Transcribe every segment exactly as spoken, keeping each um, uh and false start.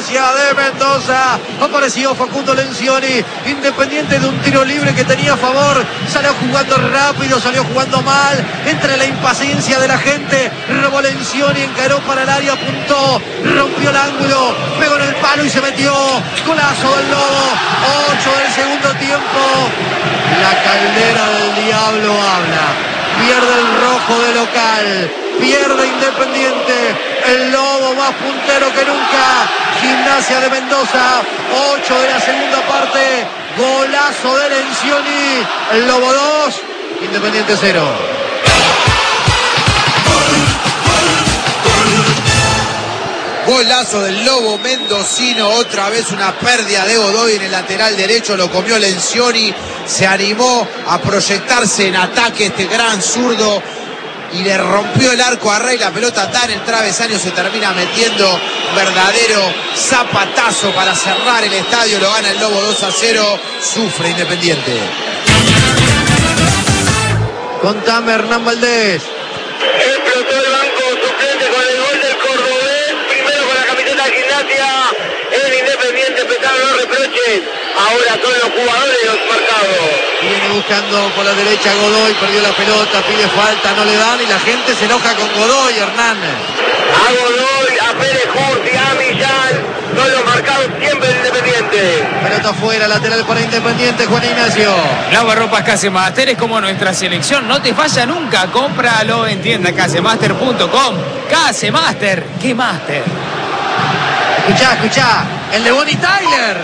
Gimnasia de Mendoza. Apareció Facundo Lencioni, Independiente de un tiro libre que tenía a favor. Salió jugando rápido, salió jugando mal. Entre la impaciencia de la gente, robó Lencioni, encaró para el área, apuntó, rompió el ángulo, pegó en el palo y se metió. Golazo del Lobo. ocho del segundo tiempo. La caldera del diablo habla. Pierde el rojo de local. Pierde Independiente. El Lobo más puntero que nunca. Gimnasia de Mendoza. ocho de la segunda parte. Golazo de Lencioni. El Lobo dos. Independiente cero. Golazo del Lobo mendocino, otra vez una pérdida de Godoy en el lateral derecho, lo comió Lencioni, se animó a proyectarse en ataque este gran zurdo y le rompió el arco a Rey, la pelota da en el travesaño, se termina metiendo un verdadero zapatazo para cerrar el estadio, lo gana el Lobo dos a cero, sufre Independiente. Contame, Hernán Valdés. Explotó el banco suplente con el gol del Cordobés, primero con la camiseta de Gimnasia, el Independiente empezaron los reproches, ahora son los jugadores los marcados. Viene buscando por la derecha Godoy, perdió la pelota, pide falta, no le dan y la gente se enoja con Godoy, Hernán. A Godoy, a Pérez Justi, a Millán, son los marcados siempre el Independiente. Pelota afuera, lateral para Independiente, Juan Ignacio. Lavarropas Casemaster es como nuestra selección, no te falla nunca, cómpralo en tienda casemaster punto com. Casemaster, ¿qué máster? Escuchá, escuchá, el de Bonnie Tyler.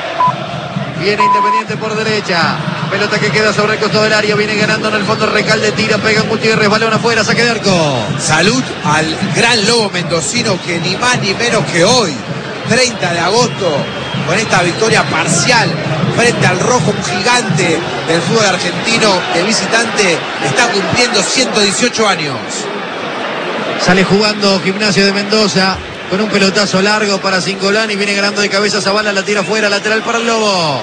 Viene Independiente por derecha. Pelota que queda sobre el costado del área. Viene ganando en el fondo Recalde. Tira, pega en Gutiérrez. Balón afuera, saque de arco. Salud al gran Lobo mendocino que ni más ni menos que hoy, treinta de agosto, con esta victoria parcial frente al rojo, un gigante del fútbol argentino, el visitante está cumpliendo ciento dieciocho años. Sale jugando Gimnasia de Mendoza con un pelotazo largo para Cingolani. Viene ganando de cabeza Zavala, la tira afuera, lateral para el Lobo.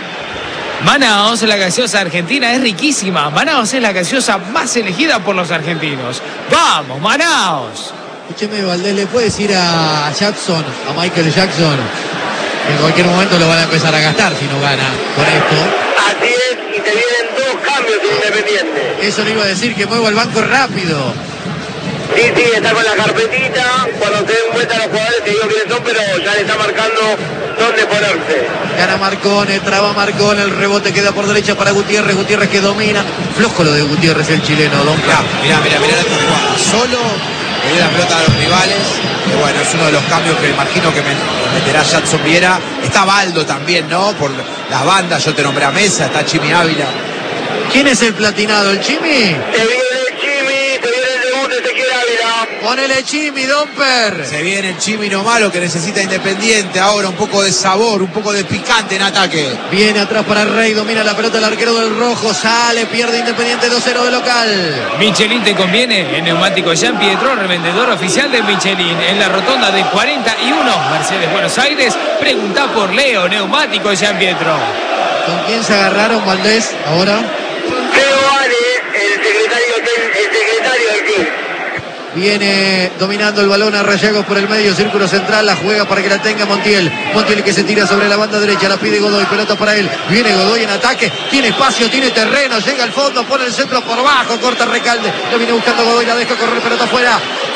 Manaos, la gaseosa argentina, es riquísima. Manaos es la gaseosa más elegida por los argentinos. ¡Vamos, Manaos! Escúcheme, Valdés, ¿le puede decir a Jackson, a Michael Jackson, que en cualquier momento lo van a empezar a gastar si no gana con esto? Así es, y te vienen dos cambios en Independiente. Eso le iba a decir, que mueva el banco rápido. Sí, sí, está con la carpetita, cuando se den vuelta los jugadores te digo quiénes son, pero ya le está marcando dónde ponerse. Gana Marcone, traba Marcone, el rebote queda por derecha para Gutiérrez, Gutiérrez que domina. Flojo lo de Gutiérrez, el chileno, Don Mirá, mirá, mirá, mirá esta jugada. Solo le dio la pelota a los rivales. Y bueno, es uno de los cambios que imagino que meterá Jackson Viera. Está Baldo también, ¿no? Por las bandas, yo te nombré a Mesa, está Chimi Ávila. ¿Quién es el platinado? ¿El Chimi? Te viene el Chimi, te viene el debut de Ezequiel Ávila. Ponele Chimi, Domper. Se viene el Chimi nomás, lo que necesita Independiente. Ahora un poco de sabor, un poco de picante en ataque. Viene atrás para Rey, domina la pelota el arquero del rojo. Sale, pierde Independiente dos cero de local. Michelin te conviene. El neumático Jean Pietro, revendedor oficial de Michelin. En la rotonda de cuarenta y uno, Mercedes, Buenos Aires. Pregunta por Leo, neumático Jean Pietro. ¿Con quién se agarraron, Valdés, ahora? Leo Ale, el secretario del, el secretario del club. Viene dominando el balón a Rayagos por el medio, círculo central, la juega para que la tenga Montiel. Montiel que se tira sobre la banda derecha, la pide Godoy, pelota para él. Viene Godoy en ataque, tiene espacio, tiene terreno, llega al fondo, pone el centro por bajo, corta Recalde. Lo viene buscando Godoy, la deja correr, pelota afuera.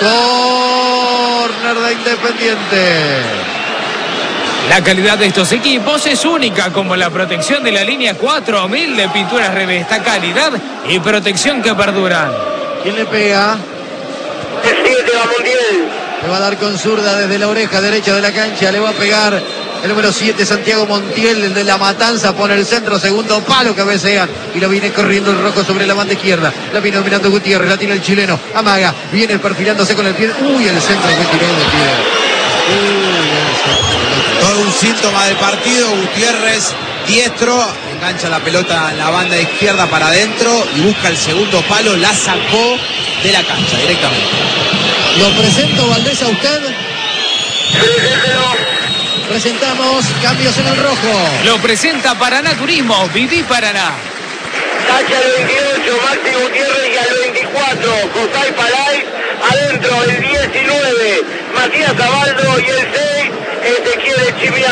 Córner de Independiente. La calidad de estos equipos es única, como la protección de la línea cuatro mil de Pinturas Revesta, calidad y protección que perduran. ¿Quién le pega? El siete va Montiel. Le va a dar con zurda desde la oreja derecha de la cancha, le va a pegar el número siete, Santiago Montiel, el de la Matanza, pone el centro, segundo palo, cabecean y lo viene corriendo el rojo sobre la banda izquierda. La viene dominando Gutiérrez, la tiene el chileno, amaga, viene perfilándose con el pie. Uy, el centro que tiró de pie. Uy, el centro. Todo un síntoma del partido. Gutiérrez, diestro, engancha la pelota en la banda izquierda para adentro y busca el segundo palo, la sacó de la cancha directamente. Lo presento, Valdés, a usted. Presentamos cambios en el rojo. Lo presenta Paraná Turismo, Viví Paraná. Tacha al veintiocho, Maxi Gutiérrez, y al veinticuatro, José Palay, adentro el diecinueve, Matías Zabaldo, y el seis, Ezequiel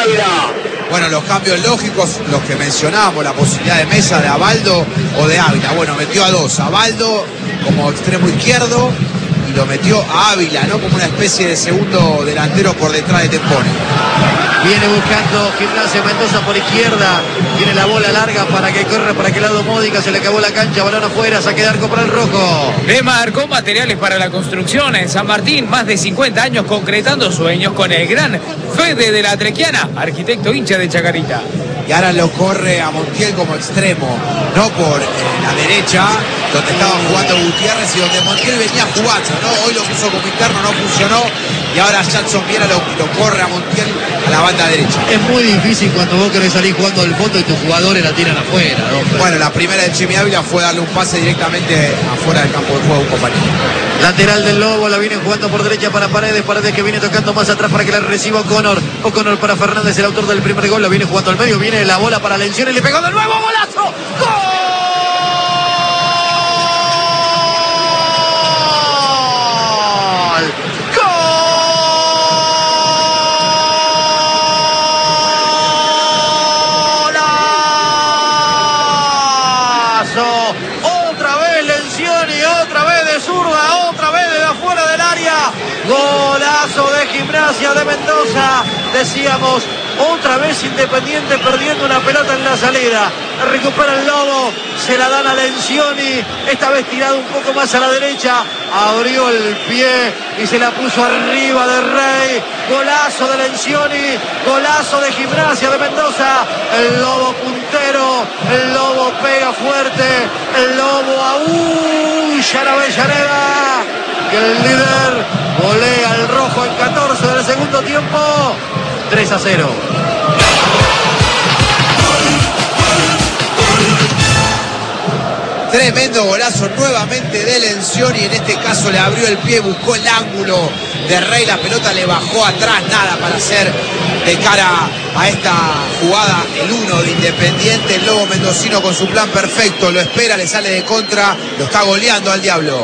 Ávila. Bueno, los cambios lógicos, los que mencionábamos, la posibilidad de Mesa, de Abaldo o de Ávila. Bueno, metió a dos, Abaldo como extremo izquierdo y lo metió a Ávila, ¿no? Como una especie de segundo delantero por detrás de Tempone. Viene buscando Gimnasia Mendoza por izquierda. Tiene la bola larga para que corra para aquel lado Módica. Se le acabó la cancha, balón afuera, saque de arco para el rojo. Le marcó materiales para la construcción en San Martín. Más de cincuenta años concretando sueños con el gran Fede de la Trequiana, arquitecto hincha de Chacarita. Y ahora lo corre a Montiel como extremo, no por eh, la derecha, donde estaba jugando Gutiérrez y donde Montiel venía jugando, ¿no? Hoy lo puso como interno, no funcionó, y ahora Jackson Viera lo, lo corre a Montiel a la banda derecha. Es muy difícil cuando vos querés salir jugando al fondo y tus jugadores la tiran afuera, ¿no? Bueno, la primera de Chimi Ávila fue darle un pase directamente afuera del campo de juego a un compañero. Lateral del Lobo, la viene jugando por derecha para Paredes, Paredes que viene tocando más atrás para que la reciba O'Connor. O'Connor para Fernández, el autor del primer gol, la viene jugando al medio, viene la bola para Lencioni y le pegó de nuevo, golazo. ¡Gol! Otra vez Lencioni, otra vez de zurda, otra vez de afuera del área. Golazo de Gimnasia de Mendoza. Decíamos, otra vez Independiente perdiendo una pelota en la salida. Recupera el Lobo, se la dan a Lencioni. Esta vez tirado un poco más a la derecha. Abrió el pie y se la puso arriba de Rey. Golazo de Lencioni, golazo de Gimnasia de Mendoza. El Lobo puntero, el Lobo pega fuerte. El Lobo aúlla a Avellaneda, que el líder golea al rojo en catorce del segundo tiempo. tres a cero. Tremendo golazo nuevamente de Lencioni, en este caso le abrió el pie, buscó el ángulo de Rey, la pelota le bajó atrás, nada para hacer de cara a esta jugada el uno de Independiente. El Lobo mendocino con su plan perfecto, lo espera, le sale de contra, lo está goleando al Diablo.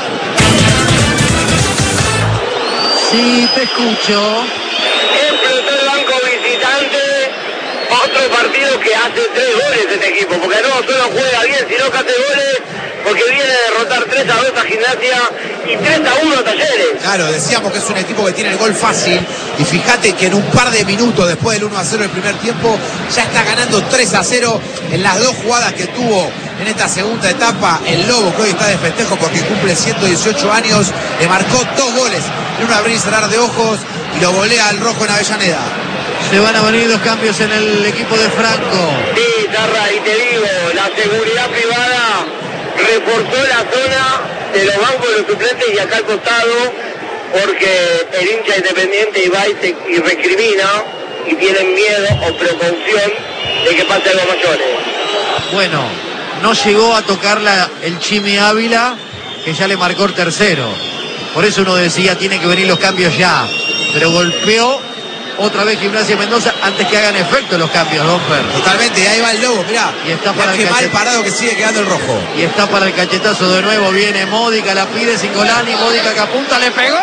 Sí, te escucho. Explotó el banco visitante. Otro partido que hace tres goles este equipo, porque no solo juega bien, sino que hace goles, porque viene a derrotar tres a dos a Gimnasia y tres a uno a Talleres. Claro, decíamos que es un equipo que tiene el gol fácil, y fíjate que en un par de minutos después del uno a cero del primer tiempo ya está ganando tres a cero en las dos jugadas que tuvo en esta segunda etapa. El Lobo, que hoy está de festejo porque cumple ciento dieciocho años, le marcó dos goles en un abrir y cerrar de ojos y lo golea al rojo en Avellaneda. Se van a venir dos cambios en el equipo de Franco. Sí, Tarra, y te digo, la seguridad privada reforzó la zona de los bancos de los suplentes y acá al costado, porque el hincha Independiente Ibai se y recrimina y tienen miedo o precaución de que pase algo mayores. Bueno, no llegó a tocarla el Chimi Ávila, que ya le marcó el tercero. Por eso uno decía, tienen que venir los cambios ya. Pero golpeó otra vez Gimnasia Mendoza antes que hagan efecto los cambios, Domper. Totalmente, y ahí va el Lobo, mirá. Y está para mirá el qué mal cachet... parado que sigue quedando el rojo. Y está para el cachetazo de nuevo, viene Módica, la pide Singolani, Módica que apunta, le pegó.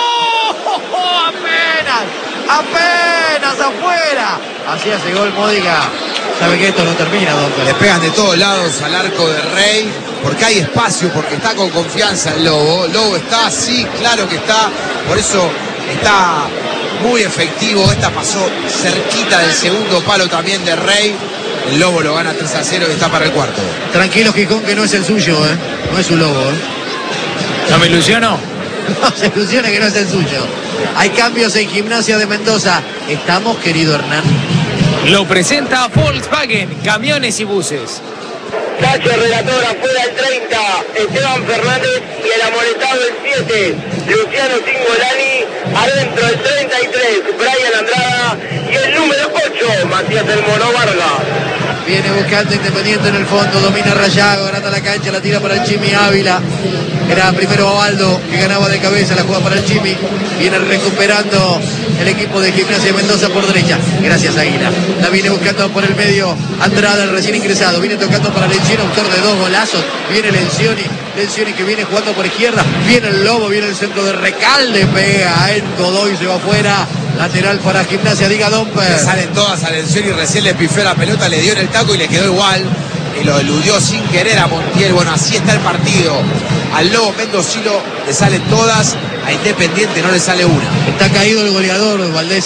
¡Oh, apenas! ¡Apenas afuera! Así hace gol Módica. Sabe que esto no termina, Domper. Le pegan de todos lados al arco de Rey, porque hay espacio, porque está con confianza el Lobo. Lobo está, sí, claro que está, por eso está muy efectivo. Esta pasó cerquita del segundo palo también de Rey. El Lobo lo gana tres a cero y está para el cuarto. Tranquilo, Gijón, que no es el suyo, ¿eh? No es su Lobo, ¿eh? ¿No me ilusiono? No se ilusione que no es el suyo. Hay cambios en Gimnasia de Mendoza. ¿Estamos, querido Hernán? Lo presenta Volkswagen, camiones y buses. Tacho, relator, afuera el treinta, Esteban Fernández y el amonestado el siete, Luciano Singolani, adentro el treinta y tres, Brian Andrada y el número ocho, Matías El Mono Vargas. Viene buscando Independiente en el fondo, domina Rayago, ganando la cancha, la tira para el Chimi Ávila. Era primero Abaldo que ganaba de cabeza, la juega para el Chimi. Viene recuperando el equipo de Gimnasia de Mendoza por derecha. Gracias, Águila. La viene buscando por el medio Andrada, el recién ingresado. Viene tocando para Lencioni, autor de dos golazos. Viene Lencioni. Lencioni que viene jugando por izquierda. Viene el Lobo, viene el centro de Recalde. Pega en Godoy, se va afuera. Lateral para Gimnasia, diga Domper. Le salen todas a Lencioni, recién le pifió la pelota, le dio en el taco y le quedó igual. Y lo eludió sin querer a Montiel. Bueno, así está el partido. Al Lobo Mendocino le salen todas, a Independiente no le sale una. Está caído el goleador, Valdés.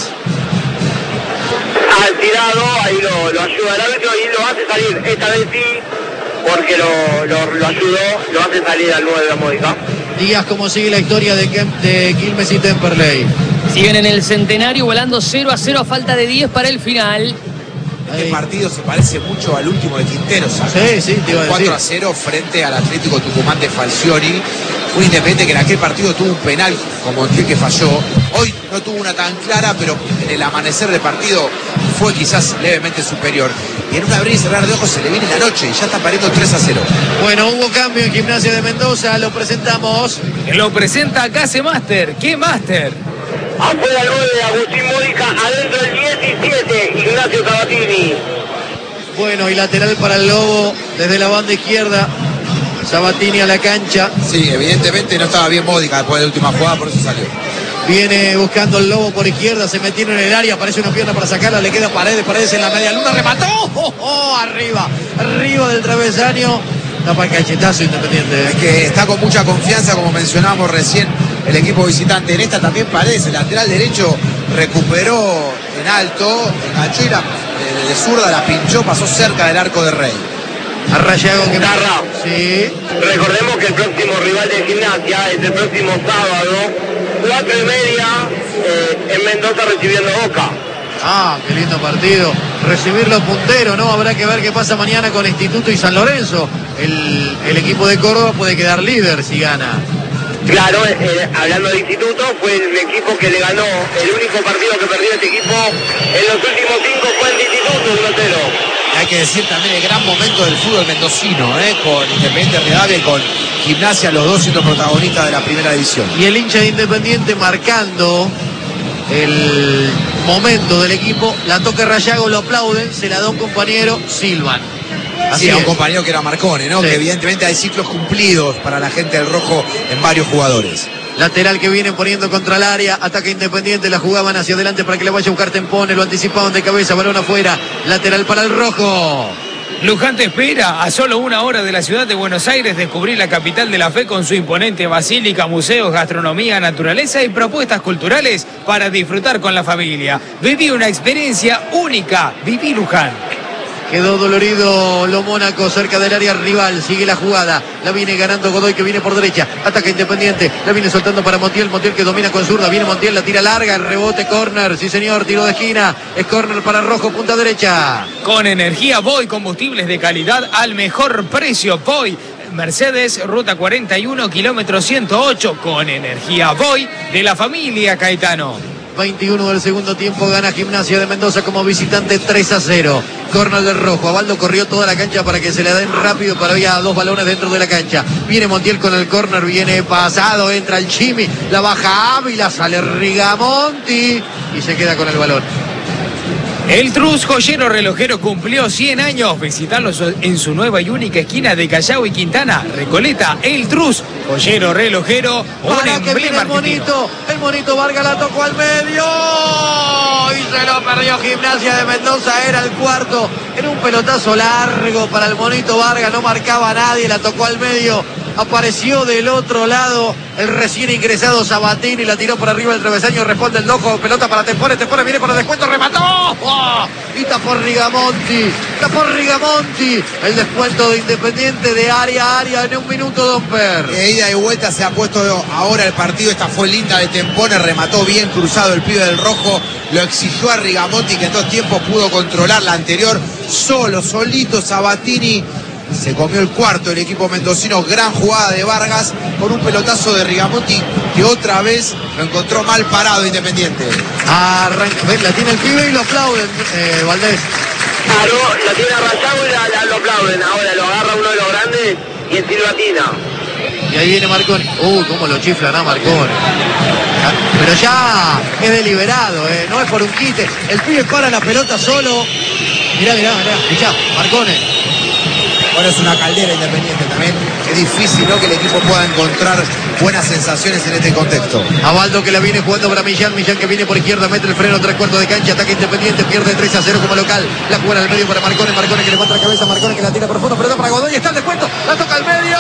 Al tirado, ahí lo, lo ayuda el árbitro y lo hace salir. Esta vez sí, porque lo, lo, lo ayudó, lo hace salir al nueve de la Módica. Díaz, ¿cómo sigue la historia de, Kem, de Quilmes y Temperley? Siguen en el centenario volando cero a cero a falta de diez para el final. Este partido se parece mucho al último de Quintero, ¿sabes? Sí, sí, te iba a decir. cuatro a cero frente al Atlético Tucumán de Falcioni. Un Independiente que en aquel partido tuvo un penal como Montiel que falló. Hoy no tuvo una tan clara, pero en el amanecer del partido fue quizás levemente superior. Y en un abrir y cerrar de ojos se le viene la noche y ya está perdiendo tres a cero. Bueno, hubo cambio en Gimnasia de Mendoza, lo presentamos. Lo presenta Case Master. ¿Qué Master? Afuera el nueve, Agustín Módica, adentro el diecisiete, Ignacio Sabatini. Bueno, y lateral para el Lobo desde la banda izquierda. Sabatini a la cancha. Sí, evidentemente no estaba bien Módica después de la última jugada, por eso salió. Viene buscando el Lobo por izquierda, se metieron en el área, aparece una pierna para sacarla, le queda Paredes, Paredes en la media luna, remató, oh, oh, arriba, arriba del travesaño, tapa el cachetazo Independiente. Es que está con mucha confianza, como mencionábamos recién, el equipo visitante. En esta también Paredes, el lateral derecho, recuperó en alto, enganchó y la, de, de zurda la pinchó, pasó cerca del arco de Rey. A Rayago que Narra. Sí. Recordemos que el próximo rival de Gimnasia es el próximo sábado, cuatro y media, eh, en Mendoza recibiendo Boca. Ah, qué lindo partido. Recibirlo puntero, ¿no? Habrá que ver qué pasa mañana con Instituto y San Lorenzo. El, el equipo de Córdoba puede quedar líder si gana. Claro, eh, hablando de Instituto, fue el equipo que le ganó, el único partido que perdió este equipo en los últimos cinco fue el de Instituto, uno cero. Hay que decir también el gran momento del fútbol mendocino, ¿eh? Con Independiente Rivadavia y con Gimnasia, los dos siendo protagonistas de la primera división. Y el hincha de Independiente marcando el momento del equipo, la toca Rayago, lo aplauden, se la da un compañero, silban. Así sí, a un compañero que era Marcone, ¿no? Sí. Que evidentemente hay ciclos cumplidos para la gente del rojo en varios jugadores. Lateral que viene poniendo contra el área, ataque Independiente, la jugaban hacia adelante para que le vaya a buscar Tempone, lo anticipaban de cabeza, balón afuera, lateral para el rojo. Luján te espera. A solo una hora de la ciudad de Buenos Aires, descubrir la capital de la fe con su imponente basílica, museos, gastronomía, naturaleza y propuestas culturales para disfrutar con la familia. Viví una experiencia única. Viví Luján. Quedó dolorido lo Mónaco cerca del área rival. Sigue la jugada. La viene ganando Godoy que viene por derecha. Ataca Independiente. La viene soltando para Montiel. Montiel que domina con zurda. Viene Montiel, la tira larga. El rebote, córner. Sí señor, tiro de esquina. Es córner para Rojo, punta derecha. Con energía Voy, combustibles de calidad al mejor precio. Voy. Mercedes, ruta cuarenta y uno, kilómetro ciento ocho. Con energía Voy de la familia Caetano. veintiuno del segundo tiempo, gana Gimnasia de Mendoza como visitante tres a cero. Córner del Rojo. Abaldo corrió toda la cancha para que se le den rápido, pero había dos balones dentro de la cancha. Viene Montiel con el córner, viene pasado, entra el Chimi, la baja Ávila, sale Rigamonti y se queda con el balón. El Trus, joyero relojero, cumplió cien años. Visitarlo en su nueva y única esquina de Callao y Quintana. Recoleta, El Trus, joyero relojero, un Para que viene el monito, el monito Vargas la tocó al medio y se lo perdió Gimnasia de Mendoza, era el cuarto, era un pelotazo largo para el monito Vargas, no marcaba a nadie, la tocó al medio. Apareció del otro lado el recién ingresado Sabatini, la tiró por arriba del travesaño, responde el loco, pelota para Tempone, Tempone viene por el descuento, remató, ¡oh! Y tapó Rigamonti, tapó Rigamonti, el descuento de Independiente de área a área en un minuto, Domper. De ida y vuelta se ha puesto ahora el partido, esta fue linda de Tempone, remató bien cruzado el pibe del Rojo, lo exigió a Rigamonti que en todo tiempo pudo controlar la anterior, solo, solito Sabatini. Se comió el cuarto el equipo mendocino, gran jugada de Vargas con un pelotazo de Rigamonti que otra vez lo encontró mal parado Independiente. Arranca, ven, la tiene el pibe y lo aplauden, eh, Valdés. Claro, la tiene Rayago y la, la, lo aplauden. Ahora lo agarra uno de los grandes y en silbatina. Y ahí viene Marconi. Uy, uh, cómo lo chiflan a Marconi. Pero ya es deliberado, eh, no es por un quite. El pibe para la pelota solo. Mirá, mirá, mirá, mirá, Marconi. Bueno, es una caldera Independiente también. Es difícil, ¿no?, que el equipo pueda encontrar buenas sensaciones en este contexto. Abaldo que la viene jugando para Millán. Millán que viene por izquierda, mete el freno, tres cuartos de cancha, ataque Independiente, pierde tres a cero como local. La juega al medio para Marcone. Marcone que levanta la cabeza, Marcone que la tira profundo, pero para Godoy. Está el descuento, la toca al medio.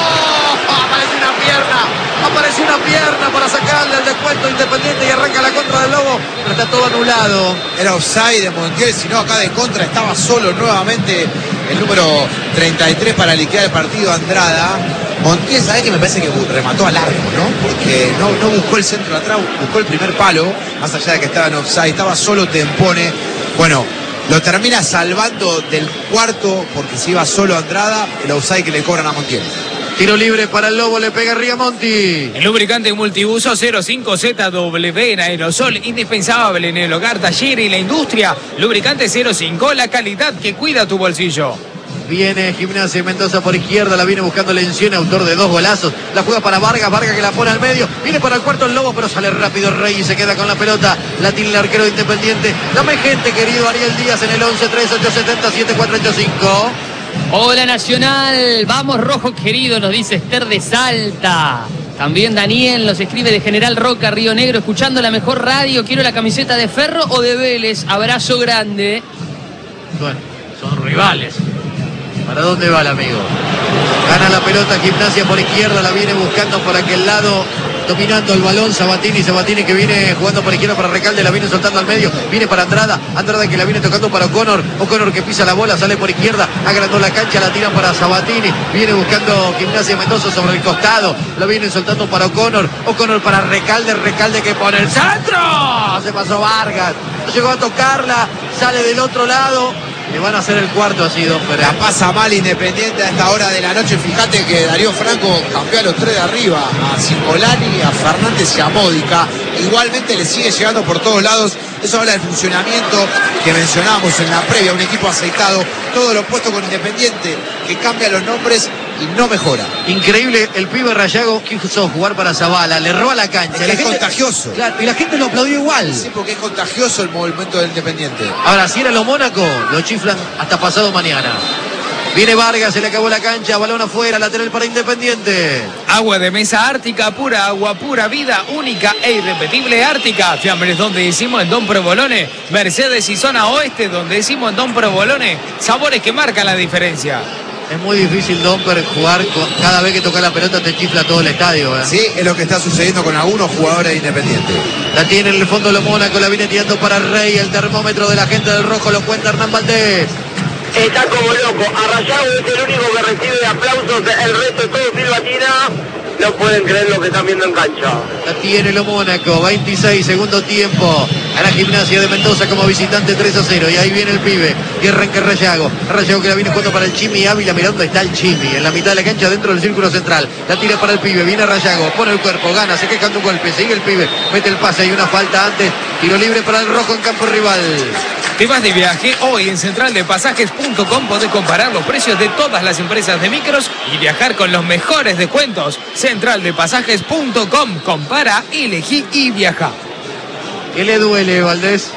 Aparece una pierna, aparece una pierna para sacarle el descuento Independiente y arranca la contra del Lobo, pero está todo anulado. Era offside de Montiel, si no acá de contra estaba solo nuevamente el número treinta y tres para liquidar el partido, Andrada. Montiel, ¿sabés que me parece que remató a largo, ¿no? Porque no, no buscó el centro de atrás, buscó el primer palo, más allá de que estaba en offside, estaba solo Tempone. Bueno, lo termina salvando del cuarto porque se iba solo Andrada, el offside que le cobran a Montiel. Tiro libre para el Lobo, le pega Riamonti. El lubricante multiuso cero cinco Z W en aerosol, indispensable en el hogar, taller y la industria. Lubricante cero cinco, la calidad que cuida tu bolsillo. Viene Gimnasia Mendoza por izquierda, la viene buscando Lencioni, autor de dos golazos. La juega para Vargas, Vargas que la pone al medio. Viene para el cuarto el Lobo, pero sale rápido Rey y se queda con la pelota. La tiene el arquero de Independiente. Dame gente, querido Ariel Díaz, en el once tres ocho siete cero siete cuatro ocho cinco. Hola Nacional, vamos rojo querido, nos dice Esther de Salta. También Daniel nos escribe de General Roca, Río Negro, escuchando la mejor radio. Quiero la camiseta de Ferro o de Vélez. Abrazo grande. Bueno, son rivales. ¿Para dónde va el amigo? Gana la pelota Gimnasia por izquierda, la viene buscando por aquel lado, dominando el balón Sabatini, Sabatini que viene jugando por izquierda para Recalde, la viene soltando al medio, viene para Andrada, Andrada que la viene tocando para O'Connor, O'Connor que pisa la bola, sale por izquierda, agrandó la cancha, la tiran para Sabatini, viene buscando Gimnasia Mendoza sobre el costado, la viene soltando para O'Connor, O'Connor para Recalde, Recalde que pone el centro, se pasó Vargas, no llegó a tocarla, sale del otro lado. Le van a hacer el cuarto así, don Pérez. La pasa mal Independiente a esta hora de la noche. Fíjate que Darío Franco cambió a los tres de arriba, a Cingolani, a Fernández y a Módica. Igualmente le sigue llegando por todos lados. Eso habla del funcionamiento que mencionábamos en la previa. Un equipo aceitado, todo lo opuesto con Independiente, que cambia los nombres y no mejora. Increíble, el pibe Rayago quiso jugar para Zavala, le roba la cancha. Es, que la es gente, contagioso. Claro, y la gente lo aplaudió igual. Sí, porque es contagioso el movimiento del Independiente. Ahora, si era lo Mónaco, lo chiflan hasta pasado mañana. Viene Vargas, se le acabó la cancha, balón afuera, lateral para Independiente. Agua de mesa Ártica, pura agua, pura vida, única e irrepetible Ártica. Fiambres donde decimos en Don Provolone. Mercedes y zona oeste donde decimos en Don Provolone. Sabores que marcan la diferencia. Es muy difícil, Domper, jugar con, cada vez que toca la pelota te chifla todo el estadio. ¿eh? Sí, es lo que está sucediendo con algunos jugadores de Independiente. La tiene en el fondo lo Mónaco, la viene tirando para Rey, el termómetro de la gente del rojo lo cuenta Hernán Valdés. Está como loco, Arrayado es el único que recibe aplausos, el resto es todo silbatina. No pueden creer lo que están viendo en cancha. La tiene lo Mónaco, veintiséis, segundo tiempo. A la Gimnasia de Mendoza como visitante tres a cero. Y ahí viene el pibe. Y arranca Rayago. Rayago que la viene jugando para el Chimi Ávila. Mirá dónde está el Chimi. En la mitad de la cancha, dentro del círculo central. La tira para el pibe. Viene Rayago. Pone el cuerpo. Gana. Se queja de un golpe. Sigue el pibe. Mete el pase. Hay una falta antes. Tiro libre para el rojo en campo rival. Te vas de viaje hoy en central de pasajes punto com. Podés comparar los precios de todas las empresas de micros y viajar con los mejores descuentos. central de pasajes punto com. Compara, elegí y viaja. ¿Qué le duele, Valdés?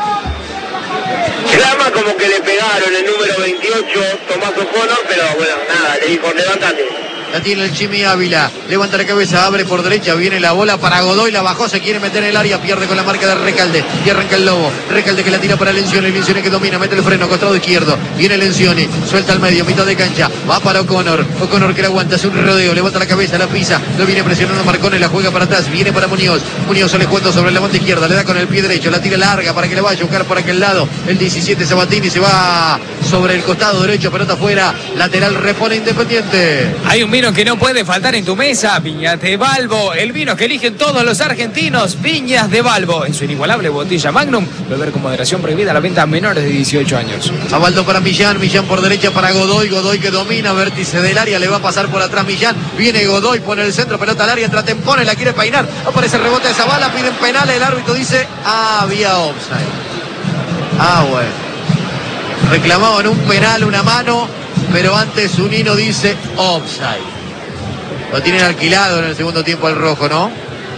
Clama como que le pegaron el número veintiocho, Tomás O'Connor, pero bueno, nada, le dijo, levántate. La tiene el Chimi Ávila. Levanta la cabeza, abre por derecha. Viene la bola para Godoy. La bajó, se quiere meter en el área. Pierde con la marca de Recalde. Y arranca el Lobo. Recalde que la tira para Lencioni. Lencioni que domina. Mete el freno, costado izquierdo. Viene Lencioni. Suelta al medio, mitad de cancha. Va para O'Connor. O'Connor que la aguanta. Hace un rodeo. Levanta la cabeza, la pisa. Lo viene presionando Marcone. La juega para atrás. Viene para Muñoz. Muñoz sale jugando sobre la banda izquierda. Le da con el pie derecho. La tira larga para que la vaya a buscar por aquel lado. El diecisiete Sabatini se va sobre el costado derecho. Pelota afuera. Lateral repone Independiente. Hay un vino que no puede faltar en tu mesa, Viñas de Balbo, el vino que eligen todos los argentinos. Viñas de Balbo, en su inigualable botella Magnum. Beber con moderación, prohibida la venta a menores de dieciocho años. Abaldo para Millán, Millán por derecha para Godoy, Godoy que domina, vértice del área, le va a pasar por atrás Millán, viene Godoy, pone el centro, pelota al área, entra Tempone, la quiere peinar, aparece el rebote de Zavala, piden penal, el árbitro dice, ah, había offside. Ah, bueno. Reclamaban un penal, una mano, pero antes Zunino dice offside. Lo tienen alquilado en el segundo tiempo al rojo, ¿no?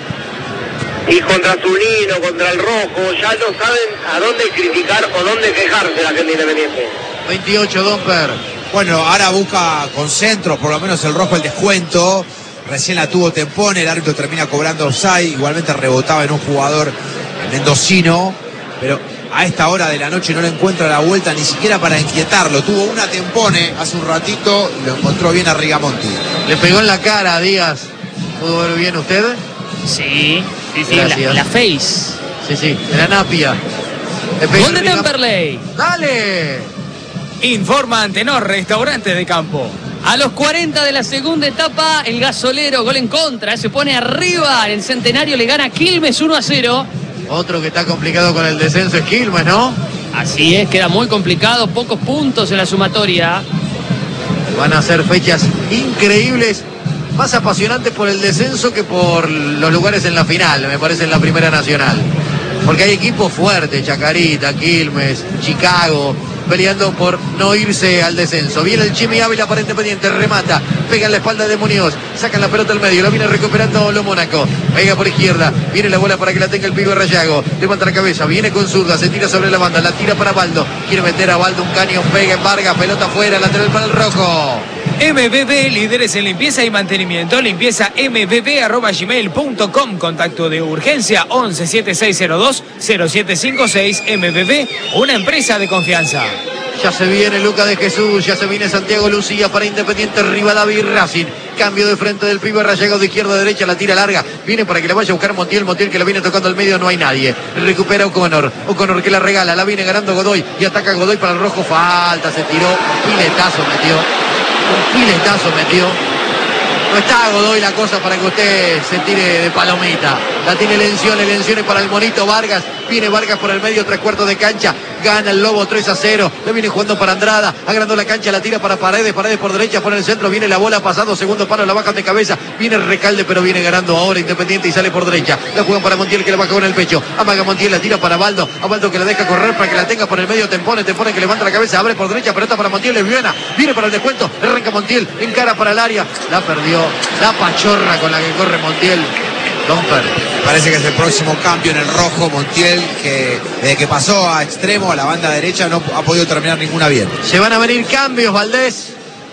Y contra Zunino, contra el rojo, ya no saben a dónde criticar o dónde quejarse la gente Independiente. veintiocho, Domper. Bueno, ahora busca con centro, por lo menos el rojo el descuento. Recién la tuvo Tempone, el árbitro termina cobrando offside. Igualmente rebotaba en un jugador mendocino, pero a esta hora de la noche no le encuentra la vuelta ni siquiera para inquietarlo. Tuvo una Tempone hace un ratito y lo encontró bien a Rigamonti. Le pegó en la cara a Díaz. ¿Pudo ver bien usted? Sí, sí, sí, la, Gracias. la face. Sí, sí, en la napia. Le pegó Gol de en Riga- Temperley. ¡Dale! Informa Antenor, restaurante de campo. A los cuarenta de la segunda etapa, el gasolero, gol en contra, se pone arriba. En el Centenario le gana Quilmes uno a cero. Otro que está complicado con el descenso es Quilmes, ¿no? Así es, queda muy complicado, pocos puntos en la sumatoria. Van a ser fechas increíbles, más apasionantes por el descenso que por los lugares en la final, me parece, en la Primera Nacional. Porque hay equipos fuertes, Chacarita, Quilmes, Chicago, peleando por no irse al descenso. Viene el Chimi Ávila para Independiente, remata, pega en la espalda de Muñoz, sacan la pelota al medio, la viene recuperando lo Mónaco, pega por izquierda, viene la bola para que la tenga el Pibe Rayago, levanta la cabeza, viene con zurda, se tira sobre la banda, la tira para Baldo, quiere meter a Baldo un caño, pega en Vargas, pelota afuera, lateral para el rojo. M B B, líderes en limpieza y mantenimiento. Limpieza m b b arroba gmail punto com. Contacto de urgencia once setenta y seis cero dos cero siete cinco seis. M B B, una empresa de confianza. Ya se viene Luca de Jesús, ya se viene Santiago Lucía para Independiente, Rivadavia y Racing. Cambio de frente del Pibe Rayago de izquierda a derecha, la tira larga. Viene para que la vaya a buscar Montiel, Montiel que la viene tocando al medio, no hay nadie. Recupera O'Connor, O'Connor que la regala, la viene ganando Godoy y ataca Godoy para el rojo. Falta, se tiró, piletazo metió. Un piletazo metió. No está Godoy la cosa para que usted se tire de palomita. La tiene Lencioni, Lencioni para el monito Vargas. Viene Vargas por el medio, tres cuartos de cancha. Gana el Lobo tres a cero. Le viene jugando para Andrada. Agrandó la cancha, la tira para Paredes. Paredes por derecha, por el centro. Viene la bola pasado. Segundo palo, la bajan de cabeza. Viene Recalde, pero viene ganando ahora Independiente y sale por derecha. La juegan para Montiel que la baja con el pecho. Amaga Montiel, la tira para Baldo. A Baldo que la deja correr para que la tenga por el medio. Tempone, Tempone que levanta la cabeza. Abre por derecha, pelota para Montiel. Es Viena. Viene para el descuento. Arranca Montiel. Encara para el área. La perdió. La pachorra con la que corre Montiel. Domper. Parece que es el próximo cambio en el rojo. Montiel, que desde que pasó a extremo, a la banda derecha, no ha podido terminar ninguna bien. Se van a venir cambios, Valdés.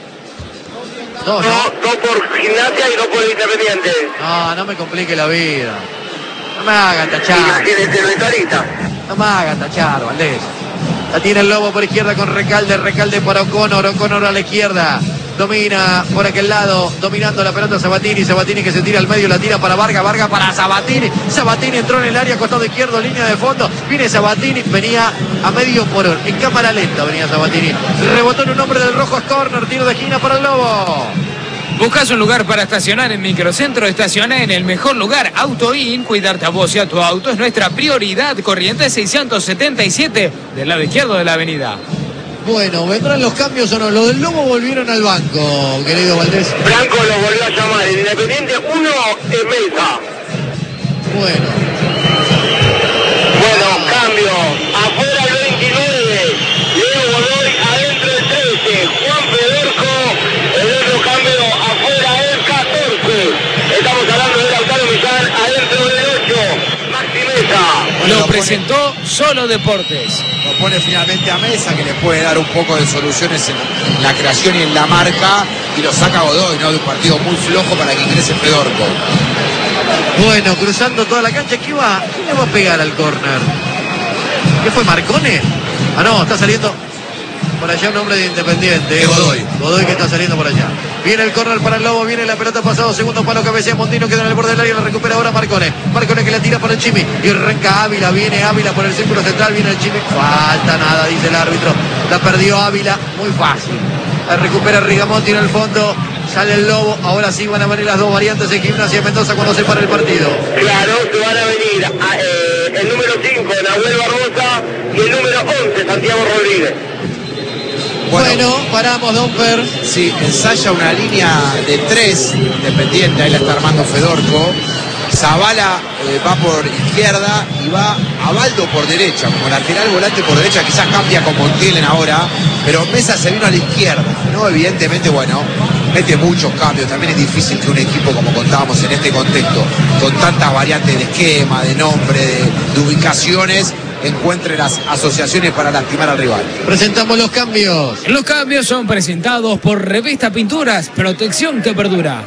Dos, No, ¿no? dos por Gimnasia y dos por Independiente. No, no me complique la vida. No me hagan Y la tachar. tiene el senatorista. No me hagan tachar, Valdés. La tiene el Lobo por izquierda con Recalde. Recalde para O'Connor. O'Connor a la izquierda. Domina por aquel lado, dominando la pelota Sabatini, Sabatini que se tira al medio, la tira para Vargas, Vargas para Sabatini, Sabatini entró en el área, costado izquierdo, línea de fondo, viene Sabatini, venía a medio por hora, en cámara lenta venía Sabatini, rebotó en un hombre del rojo, es córner, tiro de esquina para el Lobo. ¿Buscas un lugar para estacionar en Microcentro? Estaciona en el mejor lugar, AutoIn. Cuidarte a vos y a tu auto es nuestra prioridad. Corrientes seiscientos setenta y siete, del lado izquierdo de la avenida. Bueno, ¿vendrán los cambios o no? Los del Lobo volvieron al banco, querido Valdés. Blanco lo volvió a llamar. El Independiente uno es Mesa. Bueno. Bueno, cambio. Afuera el veintinueve. Leo Godoy adentro el trece. Juan Fedorco. El otro cambio afuera el catorce. Estamos hablando de Lautaro Millán adentro del ocho. Maxi Mesa. Bueno, Lo lo pone- presentó Solo Deportes. Lo pone finalmente a Mesa, que le puede dar un poco de soluciones en la creación y en la marca, y lo saca Godoy, ¿no? De un partido muy flojo para que ingrese Fedorco. Bueno, cruzando toda la cancha, ¿qué va? ¿Quién le va a pegar al córner? ¿Qué fue, Marcone? Ah, no, está saliendo por allá un hombre de Independiente. Es Godoy. Godoy que está saliendo por allá. Viene el córner para el Lobo, viene la pelota pasado, segundo palo, cabecea Montino, queda en el borde del área, la recupera ahora Marcone. Marcone que la tira para el Chimi y arranca Ávila, viene Ávila por el círculo central, viene el Chimi. Falta nada, dice el árbitro. La perdió Ávila, muy fácil. La recupera Rigamonti en el fondo. Sale el Lobo, ahora sí van a venir las dos variantes en Gimnasia Mendoza cuando se para el partido. Claro, se van a venir a, eh, el número cinco, Nahuel Barbosa, y el número once, Santiago Rodríguez. Bueno, paramos, Domper. Sí, ensaya una línea de tres Independiente, ahí la está armando Fedorco. Zavala eh, va por izquierda y va a Baldo por derecha, como lateral volante por derecha, quizás cambia con Montiel ahora, pero Mesa se vino a la izquierda, ¿no? Evidentemente, bueno, mete muchos cambios, también es difícil que un equipo, como contábamos en este contexto, con tantas variantes de esquema, de nombre, de, de ubicaciones, encuentre las asociaciones para lastimar al rival. Presentamos los cambios. Los cambios son presentados por Revista Pinturas, protección que perdura.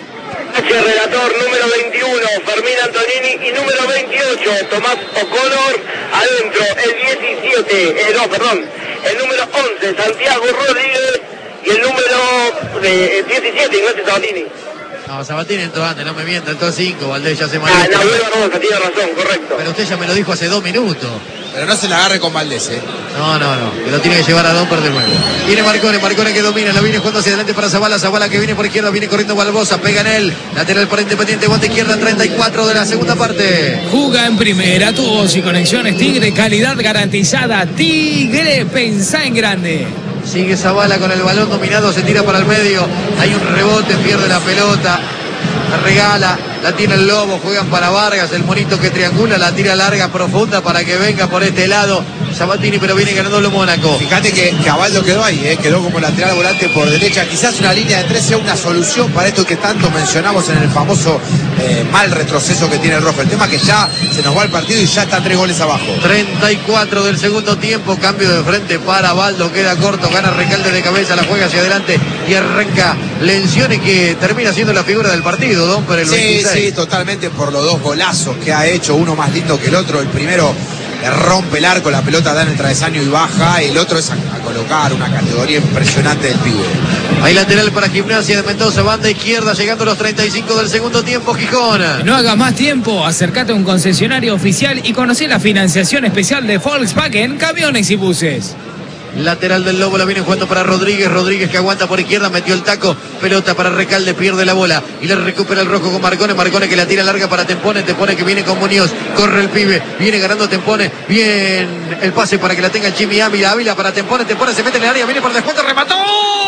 Relator número veintiuno, Fermín Antonini, y número veintiocho, Tomás O'Connor. Adentro, el diecisiete, eh, no, perdón, el número once, Santiago Rodríguez, y el número de, eh, diecisiete, Ignacio Sabatini. No, Sabatini entró antes, no me mienta, entró cinco, Valdés ya se Ah, maneja. Nahuel Barbosa, tiene razón, correcto. Pero usted ya me lo dijo hace dos minutos. Pero no se la agarre con Valdés, ¿eh? No, no, no, que lo tiene que llevar a Domper de nuevo. Viene Marcone, Marcone que domina, lo viene jugando hacia adelante para Zavala, Zavala que viene por izquierda, viene corriendo Barbosa, pega en él, lateral para Independiente, guante izquierda, treinta y cuatro de la segunda parte. Juga en primera, tubos y conexiones Tigre, calidad garantizada. Tigre, pensá en grande. Sigue Zavala con el balón dominado, se tira para el medio, hay un rebote, pierde la pelota, la regala, la tiene el Lobo, juegan para Vargas, el monito que triangula, la tira larga, profunda para que venga por este lado Sabatini, pero viene ganando el Mónaco. Fíjate que Cabaldo quedó ahí, ¿eh? Quedó como lateral volante por derecha. Quizás una línea de tres sea una solución para esto que tanto mencionamos en el famoso eh, mal retroceso que tiene el Rojo. El tema es que ya se nos va el partido y ya está tres goles abajo. treinta y cuatro del segundo tiempo, cambio de frente para Baldo, queda corto, gana Recalde de cabeza, la juega hacia adelante y arranca Lencioni, que termina siendo la figura del partido, Don, por el Sí, veintiséis. sí, totalmente, por los dos golazos que ha hecho, uno más lindo que el otro. El primero le rompe el arco, la pelota da en el travesaño y baja, el otro es a, a colocar una categoría impresionante del pibe. Hay lateral para Gimnasia de Mendoza, banda izquierda, llegando a los treinta y cinco del segundo tiempo, Gijón. No hagas más tiempo, acércate a un concesionario oficial y conoce la financiación especial de Volkswagen, camiones y buses. Lateral del Lobo, la viene jugando para Rodríguez, Rodríguez que aguanta por izquierda, metió el taco, pelota para Recalde, pierde la bola y le recupera el Rojo con Marcone, Marcone que la tira larga para Tempone, Tempone que viene con Muñoz, corre el pibe, viene ganando Tempone, bien el pase para que la tenga el Jimmy Ávila, Ávila para Tempone, Tempone se mete en el área, viene por descuento, remató.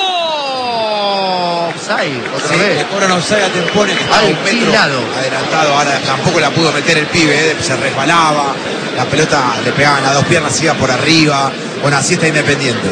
Offside, otra Sí, vez. le cobran offside a Tempone, que estaba un metro Alquilado. adelantado. Ahora tampoco la pudo meter el pibe, ¿eh? Se resbalaba, la pelota le pegaban a dos piernas, iba por arriba. Bueno, así está Independiente.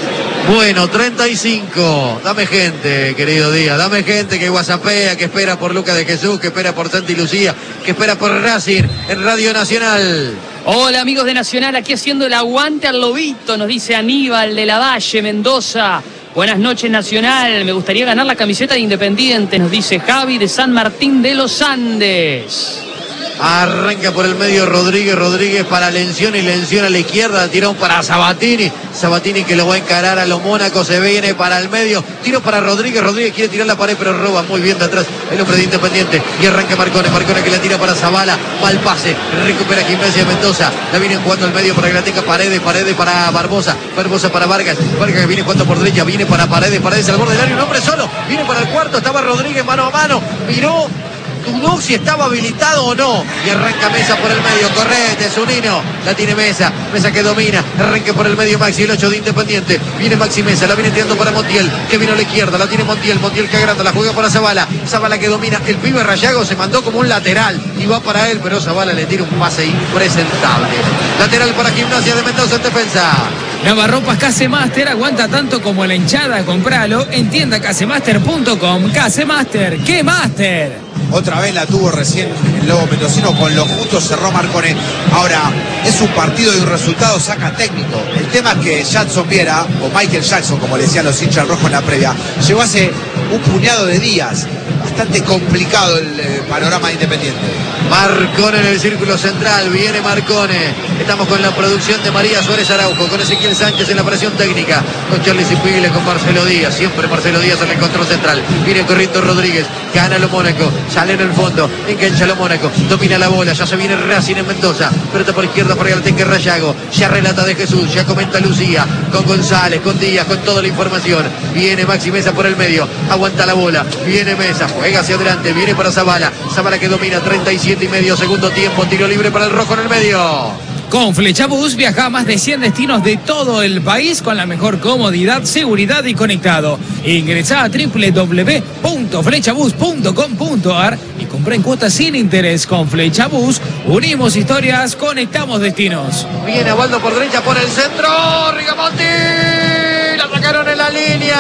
Bueno, treinta y cinco. Dame gente, querido Díaz. Dame gente que whatsappea, que espera por Lucas de Jesús, que espera por Santi Lucía, que espera por Racing en Radio Nacional. Hola amigos de Nacional, aquí haciendo el aguante al Lobito, nos dice Aníbal de la Valle, Mendoza. Buenas noches Nacional, me gustaría ganar la camiseta de Independiente, nos dice Javi de San Martín de los Andes. Arranca por el medio Rodríguez, Rodríguez para Lencioni, Lencioni a la izquierda, tirón para Sabatini, Sabatini que lo va a encarar a los Mónaco, se viene para el medio, tiro para Rodríguez, Rodríguez quiere tirar la pared pero roba muy bien de atrás el hombre de Independiente y arranca Marcone, Marcone que la tira para Zavala, mal pase, recupera Gimnasia de Mendoza, la vienen jugando al medio para que la tenga Paredes, Paredes para Barbosa, Barbosa para Vargas, Vargas que viene jugando por derecha, viene para Paredes, Paredes al borde del área, un hombre solo, viene para el cuarto, estaba Rodríguez mano a mano, miró, dudó si estaba habilitado o no y arranca Mesa por el medio, correte, Zunino, la tiene Mesa, Mesa que domina, arranca por el medio Maxi, el ocho de Independiente, viene Maxi Mesa, la viene tirando para Montiel, que vino a la izquierda, la tiene Montiel, Montiel que agranda, la juega para Zavala, Zavala que domina, el pibe Rayago se mandó como un lateral y va para él, pero Zavala le tira un pase impresentable. Lateral para Gimnasia de Mendoza en defensa. Lavarropas Casemaster aguanta tanto como la hinchada, compralo en tienda casemaster punto com. Casemaster, ¿qué Master? Otra vez la tuvo recién el Lobo Mendocino, con lo justo cerró Marcone. Ahora, es un partido y un resultado saca técnico. El tema es que Jackson Viera, o Michael Jackson, como le decían los hinchas rojos en la previa, llegó hace un puñado de días. Bastante complicado el eh, panorama de Independiente. Marcone en el círculo central, viene Marcone. Estamos con la producción de María Suárez Araujo, con Ezequiel Sánchez en la operación técnica, con Charlie Cipiglia, con Marcelo Díaz, siempre Marcelo Díaz en el control central. Viene corriendo Rodríguez, gana lo Mónaco, sale en el fondo, engancha lo Mónaco, domina la bola, ya se viene Racing en Mendoza, pelota por izquierda para Galtenque Rayago, ya relata de Jesús, ya comenta Lucía, con González, con Díaz, con toda la información. Viene Maxi Mesa por el medio, aguanta la bola, viene Mesa, juega hacia adelante, viene para Zavala, Zavala que domina, treinta y siete y medio, segundo tiempo, tiro libre para el rojo en el medio. Con Flechabús viaja a más de cien destinos de todo el país con la mejor comodidad, seguridad y conectado. Ingresá a doble u doble u doble u punto flechabús punto com punto a r y compra en cuotas sin interés. Con Flechabús unimos historias, conectamos destinos. Viene Abaldo por derecha, por el centro, Rigamonti, la sacaron en la línea.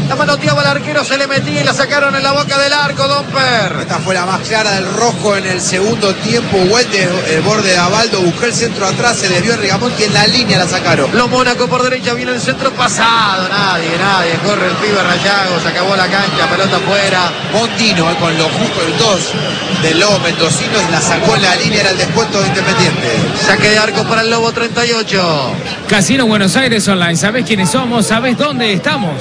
La manoteaba el arquero, se le metía y la sacaron en la boca del arco, Domper. Esta fue la más clara del rojo en el segundo tiempo. Buen el borde de Abaldo, buscó el centro atrás, se desvió Rigamonti, en la línea la sacaron. Lo Mónaco por derecha, viene el centro pasado. Nadie, nadie. Corre el pibe Rayago, se acabó la cancha, pelota afuera. Mondino eh, con los justos, el dos del Lobo Mendocino, la sacó en la línea, era el descuento de Independiente. Saque de arco para el Lobo treinta y ocho. Casino Buenos Aires Online. ¿Sabés quiénes somos? ¿Sabés dónde estamos?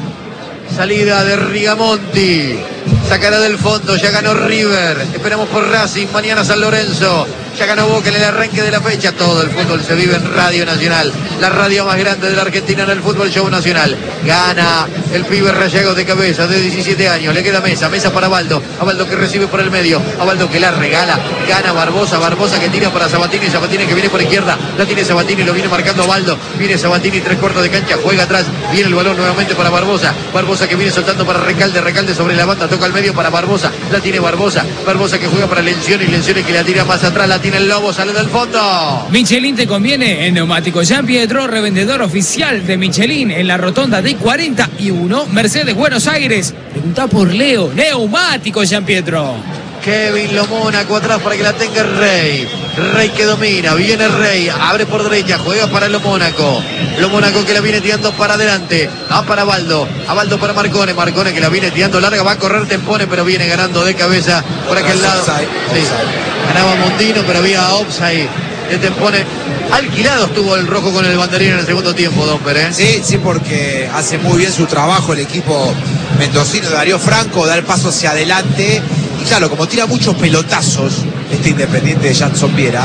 Salida de Rigamonti. Sacará del fondo, ya ganó River. Esperamos por Racing, mañana San Lorenzo. Ya ganó Boca en el arranque de la fecha. Todo el fútbol se vive en Radio Nacional, la radio más grande de la Argentina en el fútbol show nacional. Gana el pibe Rayago de cabeza, de diecisiete años. Le queda Mesa, Mesa para Abaldo. Abaldo que recibe por el medio. Abaldo que la regala. Gana Barbosa, Barbosa que tira para Sabatini. Sabatini que viene por izquierda. La tiene Sabatini, lo viene marcando Abaldo. Viene Sabatini, tres cuartos de cancha. Juega atrás. Viene el balón nuevamente para Barbosa. Barbosa que viene soltando para Recalde. Recalde sobre la banda. Toca al medio para Barbosa. La tiene Barbosa. Barbosa que juega para Lencioni. Lencioni que la tira más atrás. La tiene el Lobo. Sale del fondo. Michelin te conviene en Neumático Jean Pietro, revendedor oficial de Michelin en la rotonda de cuarenta y uno, Mercedes, Buenos Aires. Preguntá por Leo. Neumático Jean Pietro. Kevin Lo Mónaco atrás para que la tenga el Rey. Rey que domina, viene Rey, abre por derecha, juega para Lo Mónaco. Lo Mónaco que la viene tirando para adelante. Va para Abaldo, Abaldo para Marcone. Marcone que la viene tirando larga, va a correr Tempone, pero viene ganando de cabeza por aquel lado. Sí. Ganaba Mondino, pero había offside de Tempone. Alquilado estuvo el rojo con el banderín en el segundo tiempo, Domper, ¿eh? Sí, sí, porque hace muy bien su trabajo el equipo mendocino. Darío Franco da el paso hacia adelante. Y claro, como tira muchos pelotazos este Independiente de Jackson Viera,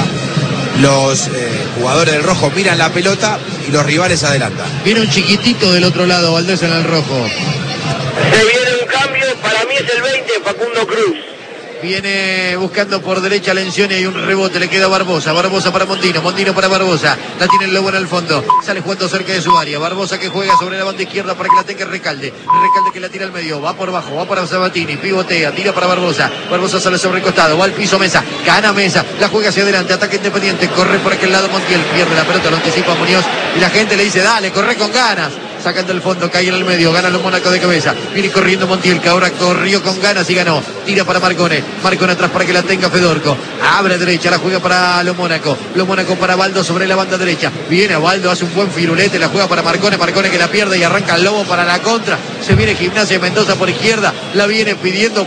los eh, jugadores del rojo miran la pelota y los rivales adelantan. Viene un chiquitito del otro lado, Valdés en el rojo. Se viene un cambio, para mí es el veinte, Facundo Cruz. Viene buscando por derecha Lencioni, hay un rebote, le queda Barbosa, Barbosa para Mondino, Mondino para Barbosa, la tiene el Lobo en el fondo, sale jugando cerca de su área, Barbosa que juega sobre la banda izquierda para que la tenga Recalde, Recalde que la tira al medio, va por bajo, va para Sabatini, pivotea, tira para Barbosa, Barbosa sale sobre el costado, va al piso Mesa, gana Mesa, la juega hacia adelante, ataque Independiente, corre por aquel lado Montiel, pierde la pelota, lo anticipa Muñoz y la gente le dice, dale, corre con ganas. Sacan del fondo, cae en el medio, gana Lo Mónaco de cabeza, viene corriendo Montiel, que ahora corrió con ganas y ganó, tira para Marcone, Marcone atrás para que la tenga Fedorco, abre derecha, la juega para Lo Mónaco, Lo Mónaco para Abaldo sobre la banda derecha, viene Abaldo, hace un buen firulete, la juega para Marcone, Marcone que la pierde y arranca el Lobo para la contra, se viene Gimnasia de Mendoza por izquierda, la viene pidiendo